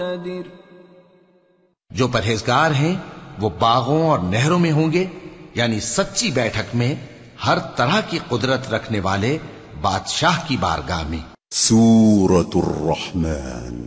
जो परहेजगार हैं वो बागों और नहरों में होंगे, यानी सच्ची बैठक में हर तरह की कुदरत रखने वाले बादशाह की बारगाह में। सूरतुर रहमान